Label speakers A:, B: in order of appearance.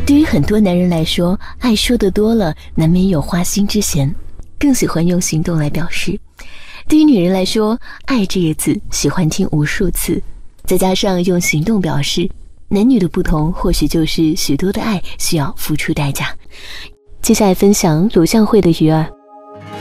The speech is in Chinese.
A: 对于很多男人来说，爱说得多了，难免有花心之嫌，更喜欢用行动来表示。对于女人来说，爱这个字喜欢听无数次，再加上用行动表示，男女的不同或许就是许多的爱需要付出代价。接下来分享鲁向会的鱼儿。